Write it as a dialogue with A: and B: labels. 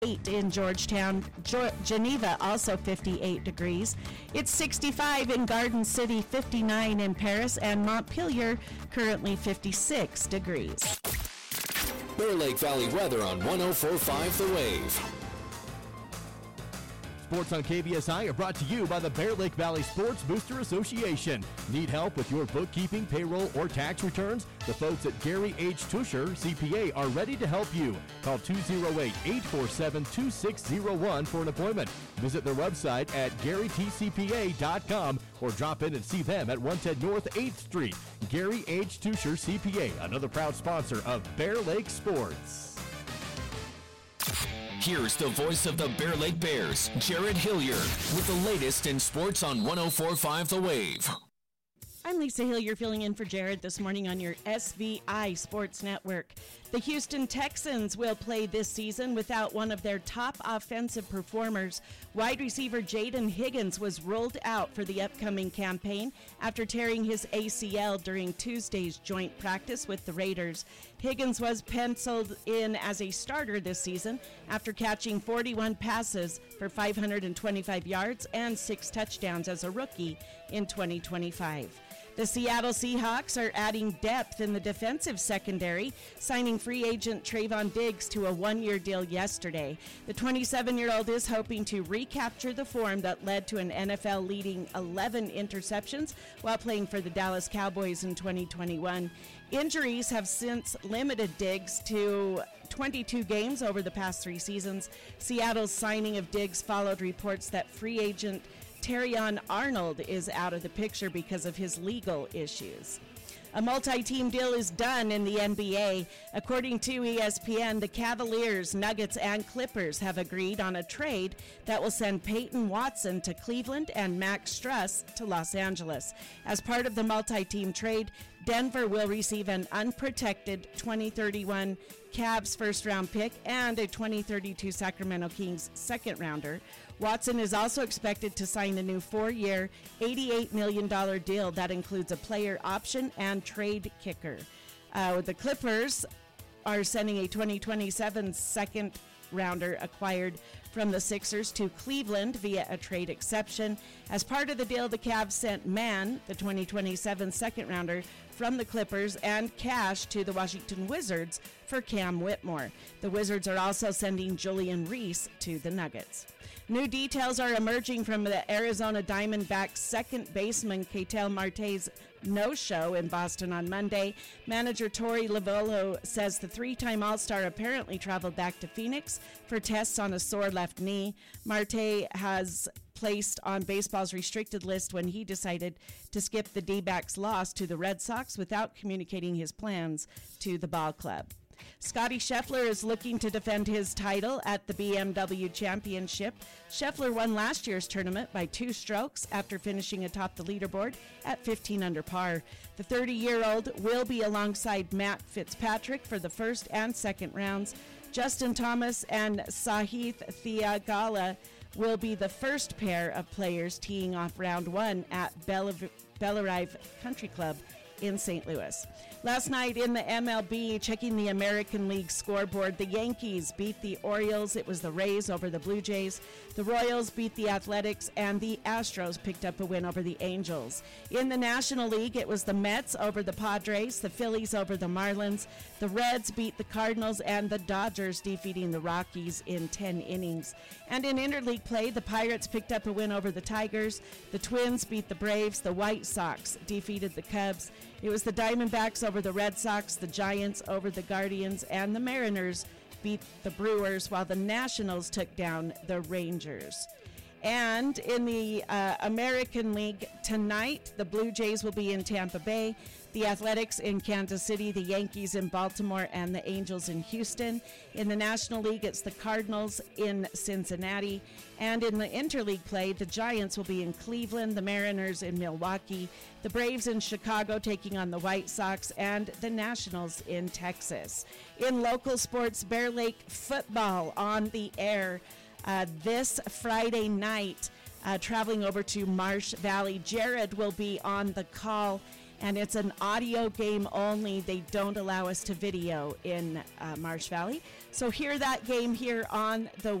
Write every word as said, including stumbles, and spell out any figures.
A: fifty-eight in Georgetown. Jo- Geneva also fifty-eight degrees. It's sixty-five in Garden City, fifty-nine in Paris, and Montpelier currently fifty-six degrees.
B: Bear Lake Valley weather on one oh four point five The Wave.
C: Sports on K B S I are brought to you by the Bear Lake Valley Sports Booster Association. Need help with your bookkeeping, payroll, or tax returns? The folks at Gary H. Tusher, C P A, are ready to help you. Call two oh eight, eight four seven, two six oh one for an appointment. Visit their website at gary t c p a dot com or drop in and see them at one ten North eighth Street. Gary H. Tusher, C P A, another proud sponsor of Bear Lake Sports.
B: Here's the voice of the Bear Lake Bears, Jared Hilliard, with the latest in sports on one oh four point five The Wave.
A: I'm Lisa Hilliard filling in for Jared this morning on your S V I Sports Network. The Houston Texans will play this season without one of their top offensive performers. Wide receiver Jaden Higgins was ruled out for the upcoming campaign after tearing his A C L during Tuesday's joint practice with the Raiders. Higgins was penciled in as a starter this season after catching forty-one passes for five hundred twenty-five yards and six touchdowns as a rookie in twenty twenty-five. The Seattle Seahawks are adding depth in the defensive secondary, signing free agent Trayvon Diggs to a one-year deal yesterday. The twenty-seven-year-old is hoping to recapture the form that led to an N F L-leading eleven interceptions while playing for the Dallas Cowboys in twenty twenty-one. Injuries have since limited Diggs to twenty-two games over the past three seasons. Seattle's signing of Diggs followed reports that free agent Terrion Arnold is out of the picture because of his legal issues. A multi-team deal is done in the N B A. According to E S P N, the Cavaliers, Nuggets, and Clippers have agreed on a trade that will send Peyton Watson to Cleveland and Max Struss to Los Angeles. As part of the multi-team trade, Denver will receive an unprotected twenty thirty-one Cavs first-round pick and a twenty thirty-two Sacramento Kings second-rounder. Watson is also expected to sign a new four-year, eighty-eight million dollars deal that includes a player option and trade kicker. Uh, the Clippers are sending a twenty twenty-seven second-rounder acquired from the Sixers to Cleveland via a trade exception. As part of the deal, the Cavs sent Mann, the twenty twenty-seven second-rounder, from the Clippers, and cash to the Washington Wizards for Cam Whitmore. The Wizards are also sending Julian Reese to the Nuggets. New details are emerging from the Arizona Diamondbacks second baseman Ketel Marte's no-show in Boston on Monday. Manager Torey Lovullo says the three-time All-Star apparently traveled back to Phoenix for tests on a sore left knee. Marte has placed on baseball's restricted list when he decided to skip the D-backs' loss to the Red Sox without communicating his plans to the ball club. Scotty Scheffler is looking to defend his title at the B M W Championship. Scheffler won last year's tournament by two strokes after finishing atop the leaderboard at fifteen under par. The thirty-year-old will be alongside Matt Fitzpatrick for the first and second rounds. Justin Thomas and Sahith Theegala will be the first pair of players teeing off round one at Bellarive Bellarive Country Club in Saint Louis. Last night in the M L B, checking the American League scoreboard, the Yankees beat the Orioles. It was the Rays over the Blue Jays. The Royals beat the Athletics, and the Astros picked up a win over the Angels. In the National League, it was the Mets over the Padres, the Phillies over the Marlins. The Reds beat the Cardinals, and the Dodgers defeating the Rockies in ten innings. And in interleague play, the Pirates picked up a win over the Tigers. The Twins beat the Braves. The White Sox defeated the Cubs. It was the Diamondbacks over the Red Sox, the Giants over the Guardians, and the Mariners beat the Brewers, while the Nationals took down the Rangers. And in the uh, American League tonight, the Blue Jays will be in Tampa Bay, the Athletics in Kansas City, the Yankees in Baltimore, and the Angels in Houston. In the National League, it's the Cardinals in Cincinnati. And in the interleague play, the Giants will be in Cleveland, the Mariners in Milwaukee, the Braves in Chicago taking on the White Sox, and the Nationals in Texas. In local sports, Bear Lake football on the air uh, this Friday night, uh, traveling over to Marsh Valley. Jared will be on the call. and it's an audio game only. They don't allow us to video in uh, Marsh Valley. So hear that game here on the